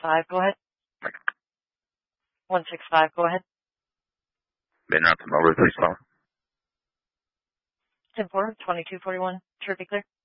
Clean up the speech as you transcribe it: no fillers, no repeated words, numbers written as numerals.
165, go ahead. 165, go ahead. Been out to Melrose, please call. 10-4, 2241, should be clear.